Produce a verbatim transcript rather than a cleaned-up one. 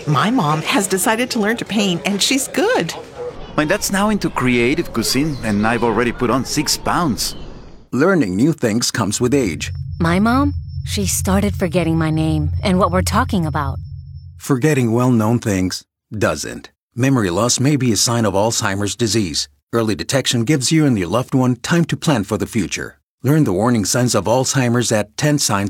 My mom has decided to learn to paint, and she's good. My dad's now into creative cuisine, and I've already put on six pounds. Learning new things comes with age. My mom, she started forgetting my name and what we're talking about. Forgetting well-known things doesn't. Memory loss may be a sign of Alzheimer's disease. Early detection gives you and your loved one time to plan for the future. Learn the warning signs of Alzheimer's at ten signs